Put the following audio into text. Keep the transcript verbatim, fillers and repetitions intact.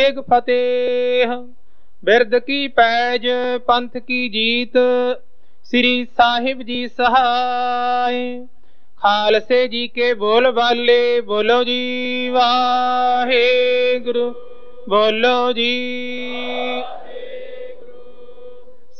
फतेह। बिरद की पैज पंथ की जीत, श्री साहिब जी सहाय। खालसे जी के बोल बाले, बोलो जी वाहे गुरु, बोलो जी।